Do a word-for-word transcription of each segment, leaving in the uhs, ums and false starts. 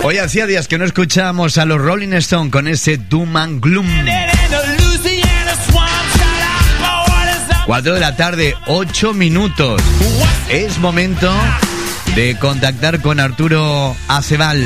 Hoy hacía días que no escuchábamos a los Rolling Stones con ese Doom and Gloom. Cuatro de la tarde, ocho minutos. Es momento de contactar con Arturo Acebal.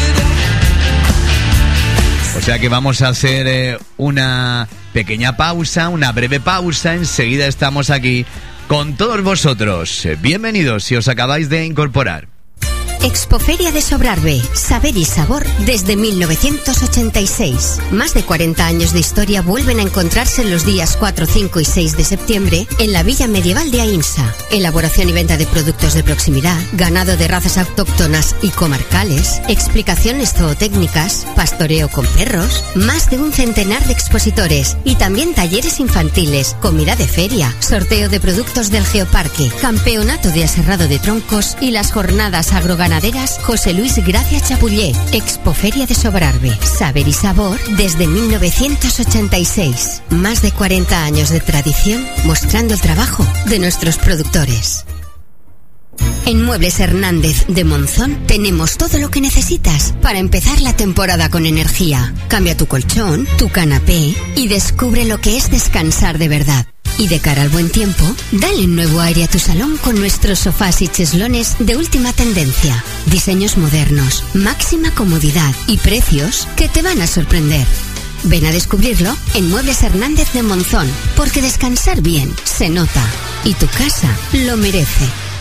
O sea que vamos a hacer eh, una pequeña pausa, una breve pausa. Enseguida estamos aquí con todos vosotros. Bienvenidos si os acabáis de incorporar. Expoferia de Sobrarbe, saber y sabor desde mil novecientos ochenta y seis. Más de cuarenta años de historia vuelven a encontrarse en los días cuatro, cinco y seis de septiembre en la Villa Medieval de Aínsa. Elaboración y venta de productos de proximidad, ganado de razas autóctonas y comarcales, explicaciones zootécnicas, pastoreo con perros, más de un centenar de expositores y también talleres infantiles, comida de feria, sorteo de productos del Geoparque, campeonato de aserrado de troncos y las jornadas agroganaderas José Luis Gracia Chapullé. Expoferia de Sobrarbe, saber y sabor desde mil novecientos ochenta y seis. Más de cuarenta años de tradición mostrando el trabajo de nuestros productores. En Muebles Hernández de Monzón tenemos todo lo que necesitas para empezar la temporada con energía. Cambia tu colchón, tu canapé y descubre lo que es descansar de verdad. Y de cara al buen tiempo, dale un nuevo aire a tu salón con nuestros sofás y cheslones de última tendencia. Diseños modernos, máxima comodidad y precios que te van a sorprender. Ven a descubrirlo en Muebles Hernández de Monzón, porque descansar bien se nota y tu casa lo merece.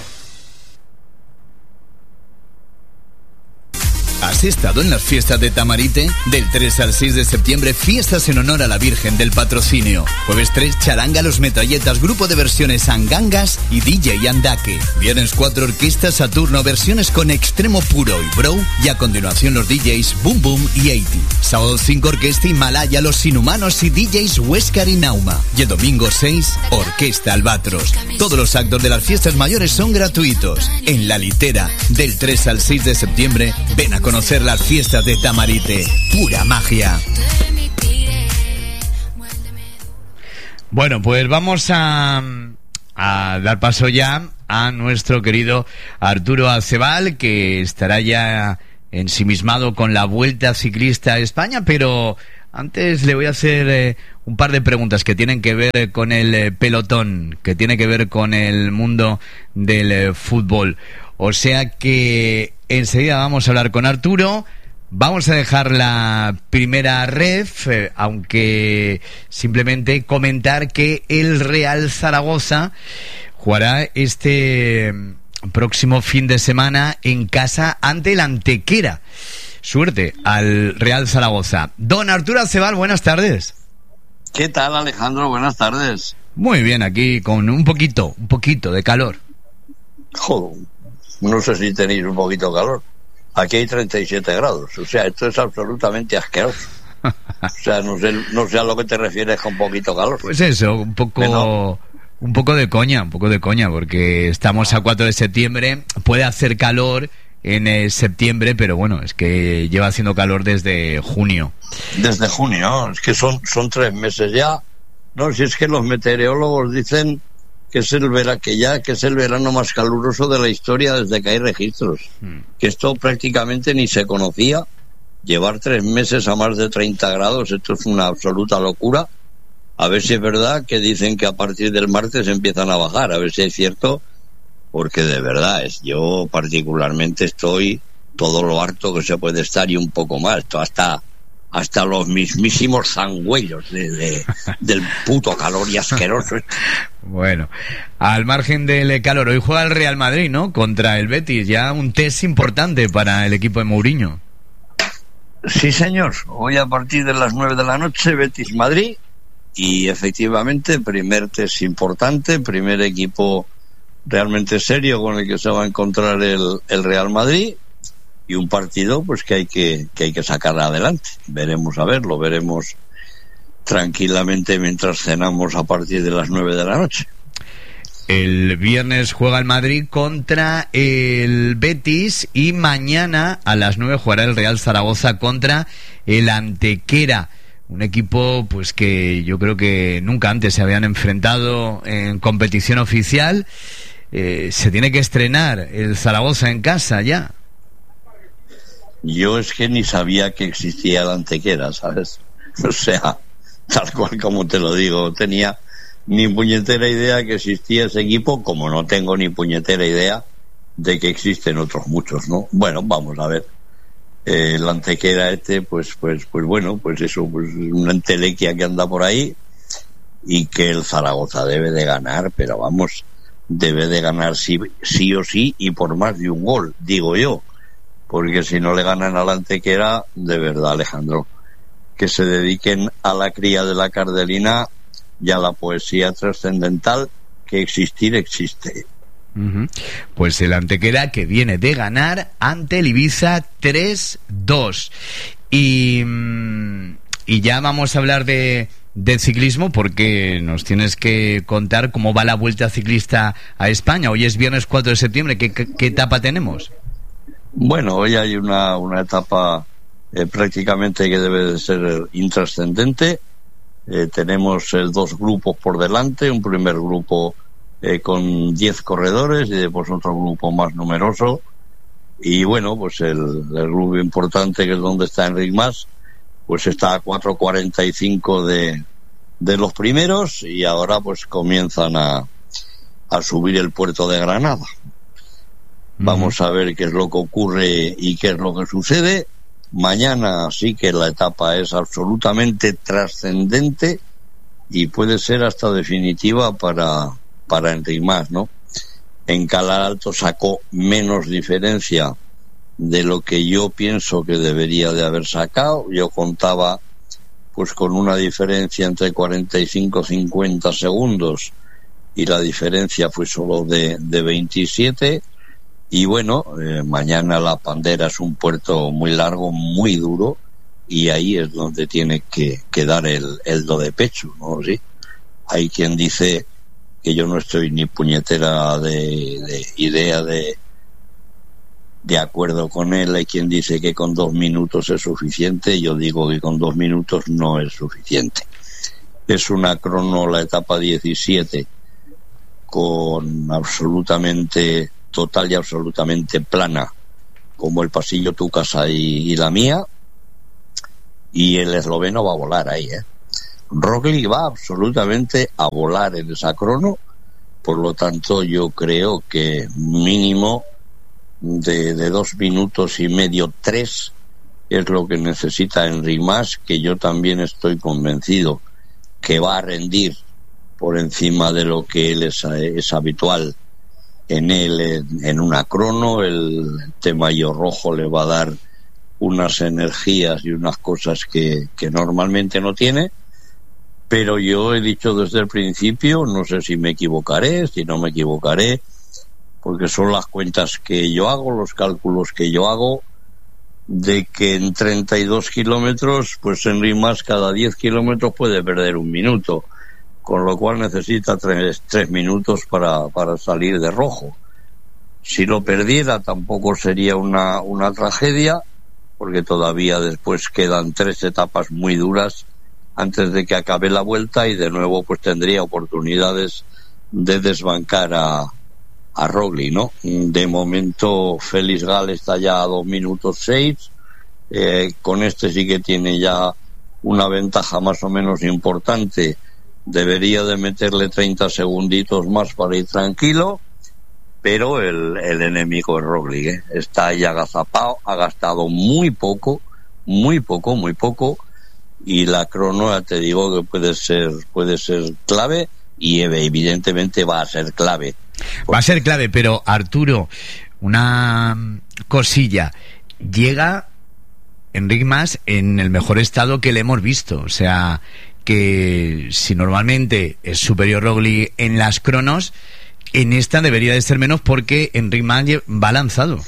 ¿Has estado en las fiestas de Tamarite? Del tres al seis de septiembre, fiestas en honor a la Virgen del Patrocinio. Jueves tres, charanga Los Metralletas, grupo de versiones Angangas y D J Andake. Viernes cuatro, orquesta Saturno, versiones con Extremo Puro y Bro. Y a continuación los D Js Boom Boom y ochenta. Sábado cinco, orquesta Himalaya, Los Inhumanos y D Js Huéscar y Nauma. Y el domingo seis, orquesta Albatros. Todos los actos de las fiestas mayores son gratuitos. En La Litera, del tres al seis de septiembre, ven a conocer las fiestas de Tamarite. Pura magia. Bueno, pues vamos a, a dar paso ya a nuestro querido Arturo Acebal, que estará ya ensimismado con la Vuelta Ciclista a España, pero antes le voy a hacer eh, un par de preguntas que tienen que ver con el eh, pelotón, que tiene que ver con el mundo del eh, fútbol. O sea que enseguida vamos a hablar con Arturo. Vamos a dejar la primera ref, eh, aunque simplemente comentar que el Real Zaragoza jugará este próximo fin de semana en casa ante el Antequera. Suerte al Real Zaragoza. Don Arturo Acebal, buenas tardes. ¿Qué tal, Alejandro? Buenas tardes. Muy bien, aquí con un poquito, un poquito de calor. Joder. No sé si tenéis un poquito de calor. Aquí hay treinta y siete grados. O sea, esto es absolutamente asqueroso. O sea, no sé, no sé a lo que te refieres con poquito calor. Pues eso, un poco, Pero... un poco de coña, un poco de coña, porque estamos a cuatro de septiembre. Puede hacer calor en eh, septiembre, pero bueno, es que lleva haciendo calor desde junio. Desde junio, es que son, son tres meses ya. No, si es que los meteorólogos dicen que es el vera, que ya que es el verano más caluroso de la historia desde que hay registros, mm. que esto prácticamente ni se conocía. Llevar tres meses a más de treinta grados, esto es una absoluta locura. A ver si es verdad que dicen que a partir del martes empiezan a bajar, a ver si es cierto, porque de verdad es, yo particularmente estoy todo lo harto que se puede estar y un poco más, esto hasta hasta los mismísimos zangüellos de, de, del puto calor y asqueroso. Bueno, al margen del calor, hoy juega el Real Madrid, ¿no?, contra el Betis, ya un test importante para el equipo de Mourinho. Sí, señor, hoy a partir de las nueve de la noche, Betis-Madrid, y efectivamente, primer test importante, primer equipo realmente serio con el que se va a encontrar el, el Real Madrid, y un partido pues que hay que, que hay que sacar adelante. Veremos a ver, lo veremos tranquilamente mientras cenamos a partir de las nueve de la noche. El viernes juega el Madrid contra el Betis y mañana a las nueve jugará el Real Zaragoza contra el Antequera. Un equipo pues que yo creo que nunca antes se habían enfrentado en competición oficial. Eh, se tiene que estrenar el Zaragoza en casa ya. yo es que ni sabía que existía el Antequera, ¿sabes? O sea, tal cual como te lo digo, tenía ni puñetera idea que existía ese equipo, como no tengo ni puñetera idea de que existen otros muchos, ¿no? Bueno, vamos a ver. Eh, el Antequera este, pues, pues, pues bueno, pues eso, pues una entelequia que anda por ahí, y que el Zaragoza debe de ganar, pero vamos, debe de ganar sí, sí o sí, y por más de un gol, digo yo, porque si no le ganan al Antequera, de verdad, Alejandro, que se dediquen a la cría de la cardelina y a la poesía trascendental, que existir existe. Uh-huh. Pues el Antequera, que viene de ganar ante el Ibiza tres dos. Y, y ya vamos a hablar de, de ciclismo, porque nos tienes que contar cómo va la Vuelta Ciclista a España. Hoy es viernes cuatro de septiembre. ¿Qué, qué, qué etapa tenemos? Bueno, hoy hay una, una etapa eh, prácticamente que debe de ser intrascendente. Eh, tenemos eh, dos grupos por delante, un primer grupo eh, con diez corredores y después otro grupo más numeroso, y bueno, pues el, el grupo importante, que es donde está Enric Mas, pues está a cuatro cuarenta y cinco de, de los primeros, y ahora pues comienzan a, a subir el puerto de Granada. Vamos a ver qué es lo que ocurre y qué es lo que sucede. Mañana sí que la etapa es absolutamente trascendente y puede ser hasta definitiva para, para Enric Mas, ¿no? En Calar Alto sacó menos diferencia de lo que yo pienso que debería de haber sacado. Yo contaba pues con una diferencia entre cuarenta y cinco y cincuenta segundos, y la diferencia fue solo de, de veintisiete. Y bueno, eh, mañana La Pandera es un puerto muy largo, muy duro, y ahí es donde tiene que, que dar el, el do de pecho, ¿no? ¿Sí? Hay quien dice que yo no estoy ni puñetera de, de idea de, de acuerdo con él. Hay quien dice que con dos minutos es suficiente. Yo digo que con dos minutos no es suficiente. Es una crono, la etapa diecisiete, con absolutamente... total y absolutamente plana, como el pasillo tu casa y, y la mía, y el esloveno va a volar ahí, ¿eh? Roglic va absolutamente a volar en esa crono, por lo tanto yo creo que mínimo de, de dos minutos y medio, tres, es lo que necesita Enric Mas, que yo también estoy convencido que va a rendir por encima de lo que él es, es habitual en él, en, en una crono. El Temayo rojo le va a dar unas energías y unas cosas que, que normalmente no tiene, pero yo he dicho desde el principio, no sé si me equivocaré, si no me equivocaré, porque son las cuentas que yo hago, los cálculos que yo hago, de que en treinta y dos kilómetros, pues Enric Mas cada diez kilómetros puede perder un minuto, con lo cual necesita tres, tres minutos para, para salir de rojo. Si lo perdiera tampoco sería una, una tragedia, porque todavía después quedan tres etapas muy duras antes de que acabe la vuelta, y de nuevo pues tendría oportunidades de desbancar a, a Roglic, ¿no? De momento Félix Gal está ya a dos minutos seis, eh, con este sí que tiene ya una ventaja más o menos importante. Debería de meterle treinta segunditos más para ir tranquilo, pero el, el enemigo es Roglic, ¿eh? Está ahí agazapado, ha gastado muy poco, muy poco, muy poco, y la crono, ya te digo que puede ser, puede ser clave, y evidentemente va a ser clave. Va a ser clave, pero Arturo, una cosilla, llega Enric Mas en el mejor estado que le hemos visto, o sea, que si normalmente es superior Roglic en las cronos, en esta debería de ser menos, porque Enric Mas va lanzado.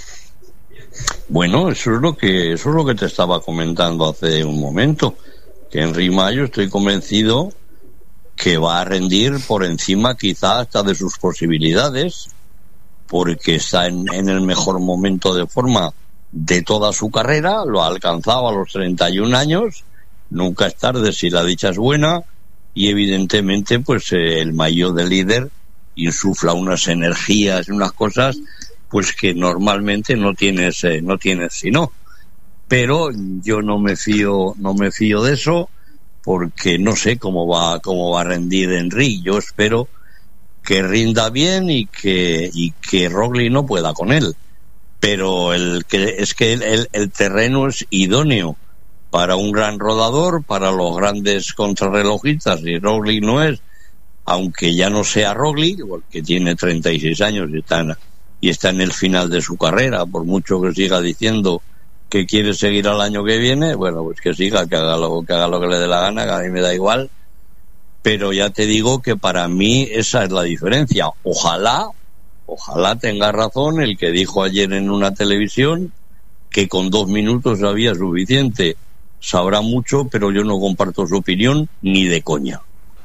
Bueno, eso es lo que eso es lo que te estaba comentando hace un momento, que Enric Mas, yo estoy convencido que va a rendir por encima quizá hasta de sus posibilidades, porque está en, en el mejor momento de forma de toda su carrera, lo ha alcanzado a los treinta y un años. Nunca es tarde si la dicha es buena, y evidentemente pues eh, el maillot de líder insufla unas energías y unas cosas pues que normalmente no tienes eh, no tienes sino. pero yo no me fío, no me fío de eso, porque no sé cómo va, cómo va a rendir Enric. Yo espero que rinda bien y que, y que Roglic no pueda con él. Pero el que es que el, el, el terreno es idóneo para un gran rodador, para los grandes contrarrelojistas, y Roglic no es, aunque ya no sea Roglic, porque tiene treinta y seis años y está en, y está en el final de su carrera, por mucho que siga diciendo que quiere seguir al año que viene, bueno, pues que siga, que haga lo que haga lo que le dé la gana, que a mí me da igual. Pero ya te digo que para mí esa es la diferencia. Ojalá Ojalá tenga razón el que dijo ayer en una televisión que con dos minutos había suficiente. Sabrá mucho, pero yo no comparto su opinión ni de coña.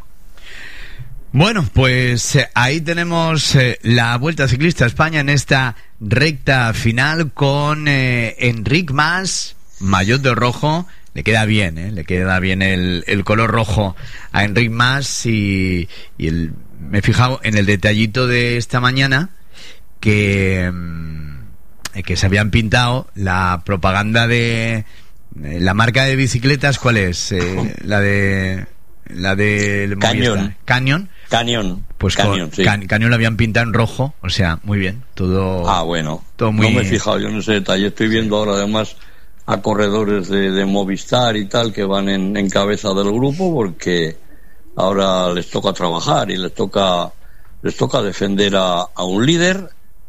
Bueno, pues eh, ahí tenemos eh, la Vuelta Ciclista a España en esta recta final con eh, Enric Mas, maillot de rojo. Le queda bien, ¿eh? Le queda bien el, el color rojo a Enric Mas y, y el, me he fijado en el detallito de esta mañana que, que se habían pintado la propaganda de la marca de bicicletas. ¿Cuál es? Eh, la de la de Canyon. Canyon. Canyon. Pues Canyon, con, sí. Can, Canyon lo habían pintado en rojo, o sea, muy bien, todo. Ah, bueno. Todo muy... No me he fijado yo en ese detalle. Estoy viendo ahora además a corredores de, de Movistar y tal que van en, en cabeza del grupo, porque ahora les toca trabajar y les toca les toca defender a, a un líder,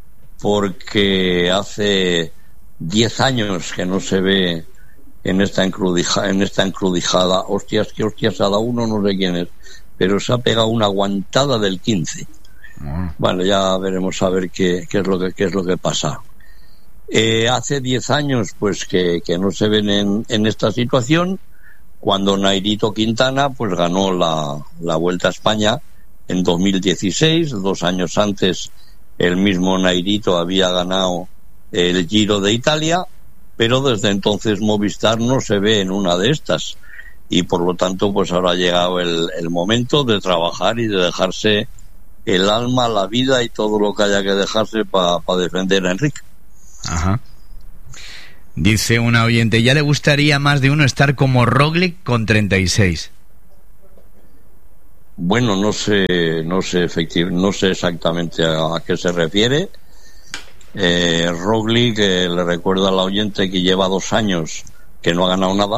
porque hace diez años que no se ve en esta encrucijada, en esta encrucijada. Hostias, que hostias ha dado uno, no sé quién es, pero se ha pegado una aguantada del quince. Uh-huh. Bueno, ya veremos a ver qué, qué es lo que qué es lo que pasa. Eh, hace diez años pues que, que no se ven en, en esta situación, cuando Nairito Quintana pues ganó la, la Vuelta a España en dos mil dieciséis. Dos años antes el mismo Nairito había ganado el Giro de Italia, pero desde entonces Movistar no se ve en una de estas, y por lo tanto pues ahora ha llegado el, el momento de trabajar y de dejarse el alma, la vida y todo lo que haya que dejarse para pa defender a Enric. Ajá. Dice una oyente, ya le gustaría más de uno estar como Roglic con treinta y seis. Bueno, no sé, no sé efectiv- no sé exactamente a, a qué se refiere. Eh, Roglic, eh, le recuerda a la oyente que lleva dos años que no ha ganado nada,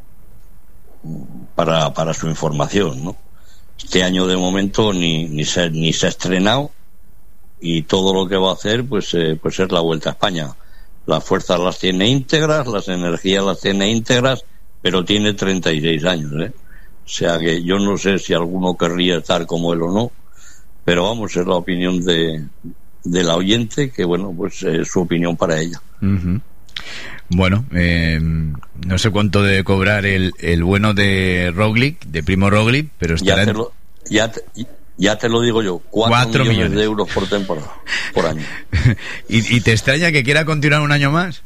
para, para su información, ¿no? Este año de momento ni, ni se, ni se ha estrenado, y todo lo que va a hacer pues, eh, pues es la Vuelta a España. Las fuerzas las tiene íntegras, las energías las tiene íntegras, pero tiene treinta y seis años, ¿eh? O sea que yo no sé si alguno querría estar como él o no, pero vamos, es la opinión de, de la oyente, que bueno, pues es eh, su opinión para ella. Uh-huh. Bueno, eh, no sé cuánto debe cobrar el, el bueno de Roglic, de Primo Roglic, pero estará ya te lo, ya te, ya te lo digo yo, cuatro, cuatro millones, millones de euros por temporada, por año. ¿Y, ¿Y te extraña que quiera continuar un año más?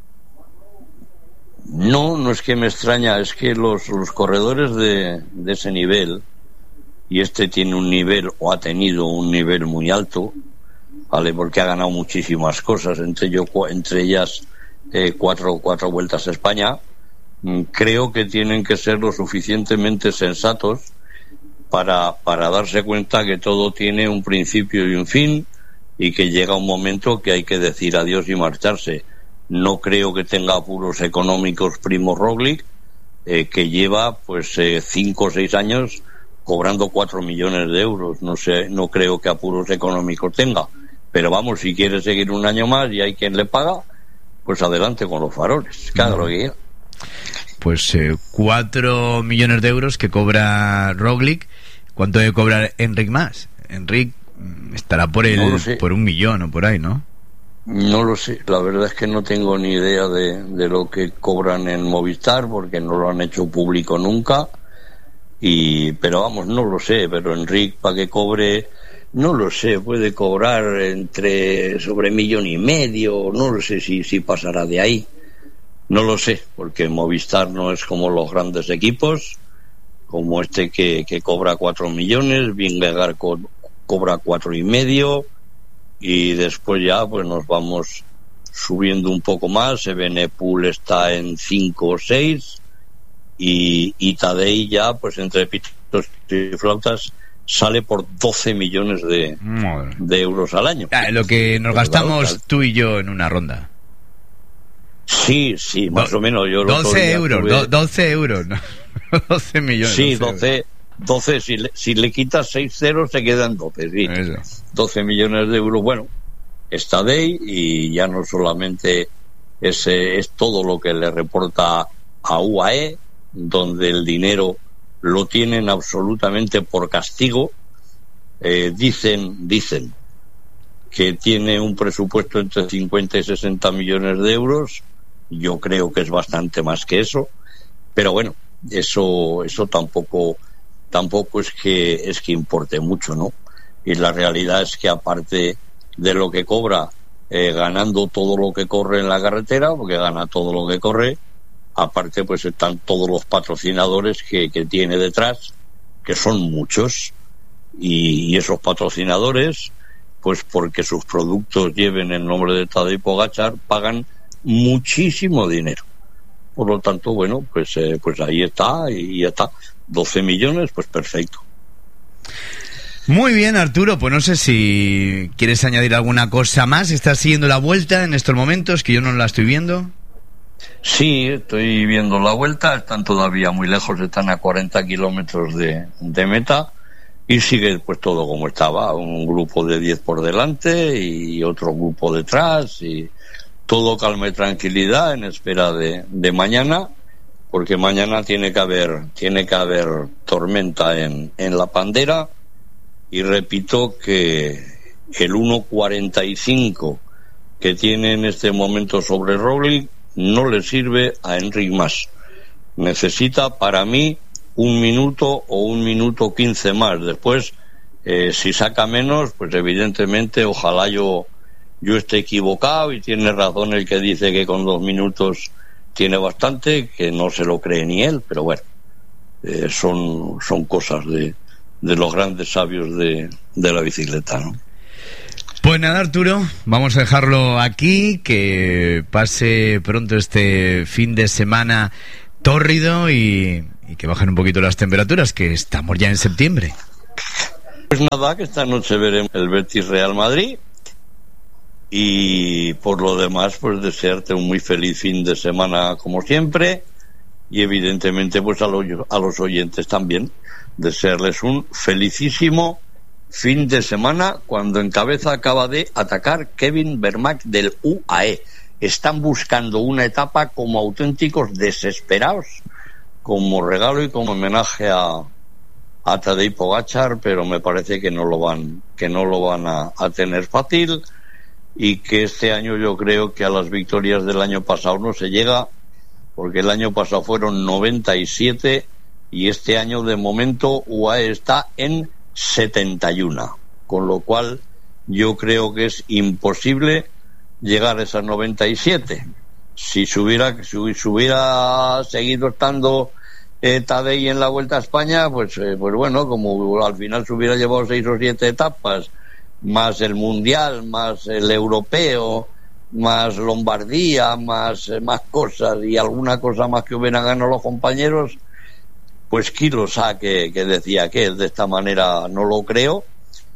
No, no es que me extraña, es que los, los corredores de, de ese nivel, y este tiene un nivel, o ha tenido un nivel muy alto, vale, porque ha ganado muchísimas cosas, entre, yo, entre ellas eh, cuatro, cuatro vueltas a España. Creo que tienen que ser lo suficientemente sensatos para, para darse cuenta que todo tiene un principio y un fin, y que llega un momento que hay que decir adiós y marcharse. No creo que tenga apuros económicos Primo Roglic, eh, que lleva pues eh, cinco o seis años cobrando cuatro millones de euros. No sé, no creo que apuros económicos tenga. Pero vamos, si quiere seguir un año más y hay quien le paga, pues adelante con los faroles, cada lo que quiera. Pues eh, cuatro millones de euros que cobra Roglic. ¿Cuánto debe cobrar Enric Mas? Enric estará por el no por un millón o por ahí, ¿no? No lo sé, la verdad es que no tengo ni idea de, de lo que cobran en Movistar, porque no lo han hecho público nunca, y pero vamos, no lo sé, pero Enric, para que cobre, no lo sé, puede cobrar entre sobre millón y medio, no lo sé si, si pasará de ahí, no lo sé, porque Movistar no es como los grandes equipos, como este que, que cobra cuatro millones, Vingegaard co- cobra cuatro y medio, y después ya pues nos vamos subiendo un poco más, Evenepoel está en cinco o seis, y, y Tadei ya, pues entre pitos y flautas, sale por doce millones de, de euros al año. Ah, lo que nos gastamos claro, tú y yo en una ronda. Sí, sí, más Do, o menos. Yo doce euros, tuve... do, doce euros, ¿no? doce millones. Sí, doce, doce si, le, si le quitas seis ceros se quedan doce, sí. Eso. doce millones de euros, bueno, está Tadei, y ya no solamente es, es todo lo que le reporta a U A E, donde el dinero lo tienen absolutamente por castigo. Eh, dicen, dicen que tiene un presupuesto entre cincuenta y sesenta millones de euros. Yo creo que es bastante más que eso, pero bueno, eso, eso tampoco, tampoco es que, es que importe mucho, ¿no? Y la realidad es que aparte de lo que cobra, eh, ganando todo lo que corre en la carretera, porque gana todo lo que corre, aparte pues están todos los patrocinadores que, que tiene detrás, que son muchos, y, y esos patrocinadores, pues porque sus productos lleven el nombre de Tadej Pogačar, pagan muchísimo dinero. Por lo tanto, bueno, pues eh, pues ahí está, y ya está. doce millones, pues perfecto. Muy bien, Arturo, pues no sé si quieres añadir alguna cosa más. ¿Estás siguiendo la Vuelta en estos momentos, que yo no la estoy viendo? Sí, estoy viendo la Vuelta, están todavía muy lejos, están a cuarenta kilómetros de, de meta, y sigue pues todo como estaba, un grupo de diez por delante y otro grupo detrás, y todo calma y tranquilidad en espera de, de mañana, porque mañana tiene que haber, tiene que haber tormenta en, en la Pandera, y repito que el uno cuarenta y cinco que tiene en este momento sobre Roglic no le sirve a Enric Mas. Necesita, para mí, un minuto o un minuto quince más. Después, eh, si saca menos, pues evidentemente ojalá yo yo esté equivocado, y tiene razón el que dice que con dos minutos tiene bastante, que no se lo cree ni él, pero bueno, eh, son, son cosas de, de los grandes sabios de, de la bicicleta, ¿no? Pues nada, Arturo, vamos a dejarlo aquí, que pase pronto este fin de semana tórrido, y, y que bajen un poquito las temperaturas, que estamos ya en septiembre. Pues nada, que esta noche veremos el Betis Real Madrid, y por lo demás pues desearte un muy feliz fin de semana como siempre, y evidentemente pues a los, a los oyentes también desearles un felicísimo fin de semana, cuando en cabeza acaba de atacar Kevin Vermaak del U A E. Están buscando una etapa como auténticos desesperados, como regalo y como homenaje a, a Tadej Pogačar, pero me parece que no lo van, que no lo van a, a tener fácil, y que este año yo creo que a las victorias del año pasado no se llega, porque el año pasado fueron noventa y siete, y este año de momento U A E está en setenta y uno, con lo cual yo creo que es imposible llegar a esas noventa y siete. Si se hubiera, si se hubiera seguido estando eh, Tadej en la Vuelta a España, pues, eh, pues bueno, como al final se hubiera llevado seis o siete etapas, más el Mundial, más el Europeo, más Lombardía, más, eh, más cosas, y alguna cosa más que hubieran ganado los compañeros, pues kilos a que, que decía que de esta manera no lo creo.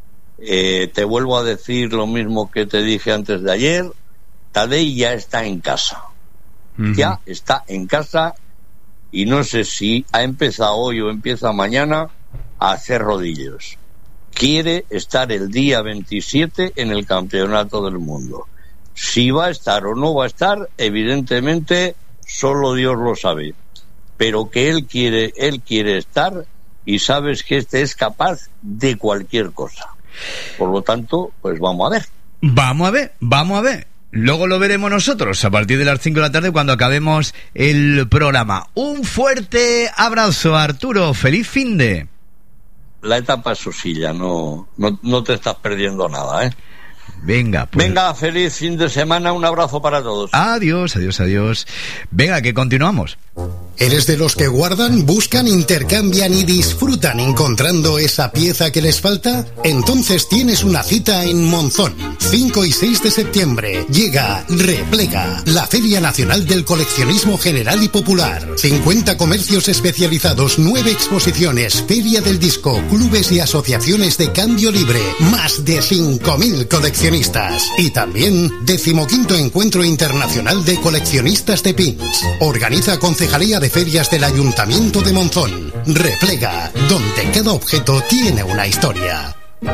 Eh, te vuelvo a decir lo mismo que te dije antes de ayer: Tadej ya está en casa, uh-huh. ya está en casa, y no sé si ha empezado hoy o empieza mañana a hacer rodillos. Quiere estar el día veintisiete en el Campeonato del Mundo. Si va a estar o no va a estar, evidentemente solo Dios lo sabe, pero que él quiere, él quiere estar, y sabes que este es capaz de cualquier cosa. Por lo tanto, pues vamos a ver. Vamos a ver, vamos a ver. Luego lo veremos nosotros a partir de las cinco de la tarde, cuando acabemos el programa. Un fuerte abrazo, Arturo. Feliz finde. La etapa es Sosilla, no, no, no te estás perdiendo nada, ¿eh? Venga, pues. Venga, feliz fin de semana, un abrazo para todos. Adiós, adiós, adiós. Venga, que continuamos. ¿Eres de los que guardan, buscan, intercambian y disfrutan encontrando esa pieza que les falta? Entonces tienes una cita en Monzón. cinco y seis de septiembre llega Replega, la Feria Nacional del Coleccionismo General y Popular. cincuenta comercios especializados, nueve exposiciones, Feria del Disco, clubes y asociaciones de cambio libre, más de cinco mil coleccionistas. Y también decimoquinto Encuentro Internacional de Coleccionistas de Pins. Organiza Concejalía de Ferias del Ayuntamiento de Monzón. Replega, donde cada objeto tiene una historia.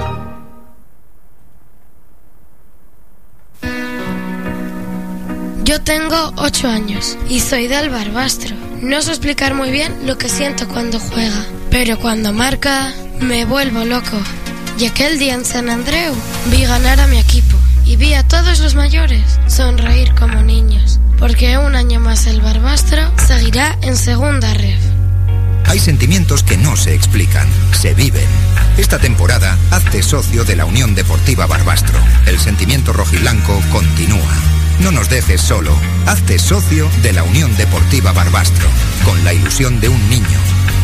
Yo tengo ocho años y soy del Barbastro. No sé explicar muy bien lo que siento cuando juega, pero cuando marca me vuelvo loco. Y aquel día en San Andreu vi ganar a mi equipo y vi a todos los mayores sonreír como niños, porque un año más el Barbastro seguirá en segunda ref. Hay sentimientos que no se explican, se viven. Esta temporada, hazte socio de la Unión Deportiva Barbastro. El sentimiento rojiblanco continúa. No nos dejes solo. Hazte socio de la Unión Deportiva Barbastro, con la ilusión de un niño.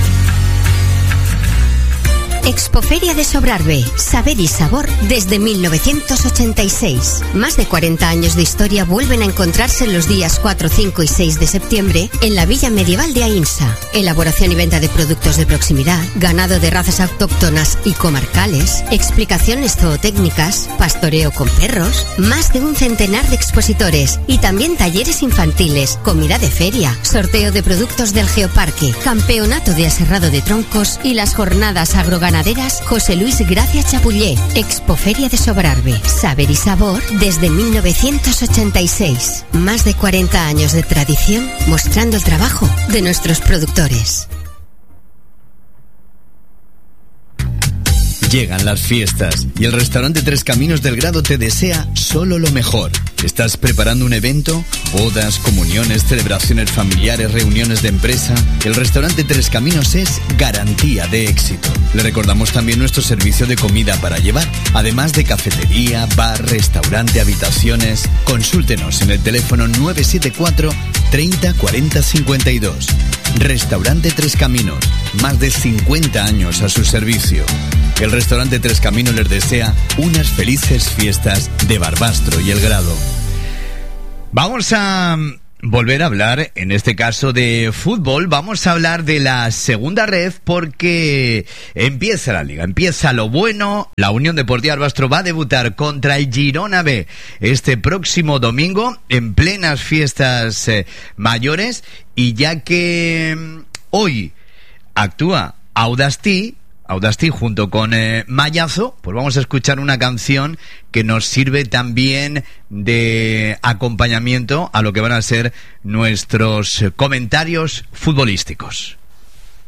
Expoferia de Sobrarbe, saber y sabor desde mil novecientos ochenta y seis. Más de cuarenta años de historia vuelven a encontrarse en los días cuatro, cinco y seis de septiembre en la Villa Medieval de Aínsa. Elaboración y venta de productos de proximidad, ganado de razas autóctonas y comarcales, explicaciones zootécnicas, pastoreo con perros, más de un centenar de expositores y también talleres infantiles, comida de feria, sorteo de productos del Geoparque, campeonato de aserrado de troncos y las jornadas agroganaderas José Luis Gracia Chapullé. Expoferia de Sobrarbe, saber y sabor desde mil novecientos ochenta y seis. Más de cuarenta años de tradición mostrando el trabajo de nuestros productores. Llegan las fiestas y el restaurante Tres Caminos del Grado te desea solo lo mejor. ¿Estás preparando un evento? Bodas, comuniones, celebraciones familiares, reuniones de empresa. El restaurante Tres Caminos es garantía de éxito. Le recordamos también nuestro servicio de comida para llevar, además de cafetería, bar, restaurante, habitaciones. Consúltenos en el teléfono nueve siete cuatro, treinta, cuarenta, cincuenta y dos. Restaurante Tres Caminos, más de cincuenta años a su servicio. El restaurante Tres Caminos les desea unas felices fiestas de Barbastro y El Grado. Vamos a volver a hablar, en este caso, de fútbol. Vamos a hablar de la segunda red porque empieza la liga, empieza lo bueno. La Unión Deportiva Barbastro va a debutar contra el Girona B este próximo domingo en plenas fiestas eh, mayores, y ya que eh, hoy actúa Audastí, Audastí junto con eh, Mayazo, pues vamos a escuchar una canción que nos sirve también de acompañamiento a lo que van a ser nuestros comentarios futbolísticos.